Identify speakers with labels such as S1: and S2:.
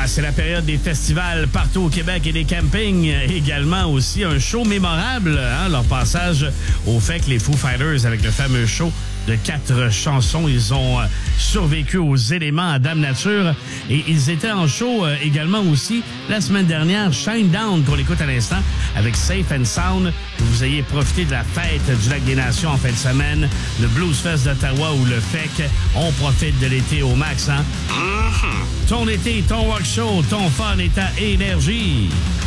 S1: c'est la période des festivals partout au Québec et des campings. Également aussi un show mémorable, leur passage au fait que les Foo Fighters, avec le fameux show de 4 chansons, ils ont survécu aux éléments à Dame Nature. Et ils étaient en show également aussi la semaine dernière, Shine Down, qu'on écoute à l'instant, avec Safe and Sound. Que vous ayez profité de la fête du Lac des Nations en fin de semaine, le Blues Fest d'Ottawa ou le FEC. On profite de l'été au max, hein? Ton été, ton rock show, ton fun est à Énergie.